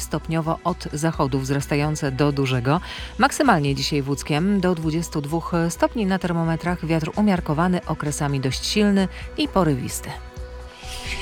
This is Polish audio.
stopniowo od zachodu wzrastające do dużego. Maksymalnie dzisiaj w Łódzkiem do 22 stopni na termometrach, wiatr umiarkowany, okresami dość silny i porywisty.